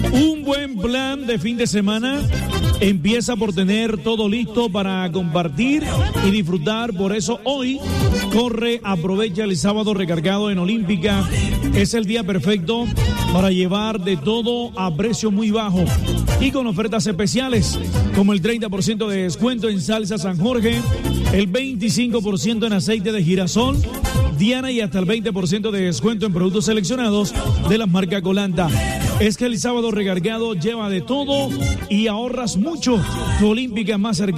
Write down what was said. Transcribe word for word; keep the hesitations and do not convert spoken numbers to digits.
Un buen plan de fin de semana empieza por tener todo listo para compartir y disfrutar. Por eso hoy corre, aprovecha el sábado recargado en Olímpica. Es el día perfecto para llevar de todo a precio muy bajo y con ofertas especiales como el treinta por ciento de descuento en salsa San Jorge, el veinticinco por ciento en aceite de girasol Diana y hasta el veinte por ciento de descuento en productos seleccionados de la marca Colanta. Es que el sábado recargado lleva de todo y ahorras mucho. Tu Olímpica más cercana.